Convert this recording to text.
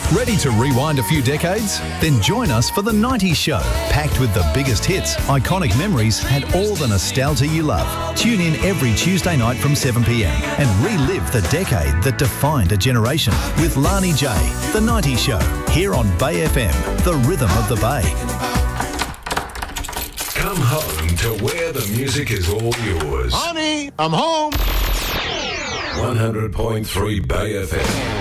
Ready to rewind a few decades? Then join us for The 90s Show, packed with the biggest hits, iconic memories and all the nostalgia you love. Tune in every Tuesday night from 7pm and relive the decade that defined a generation with Lani J. The 90s Show, here on Bay FM, the rhythm of the Bay. Come home to where the music is all yours. Honey, I'm home. 100.3 Bay FM.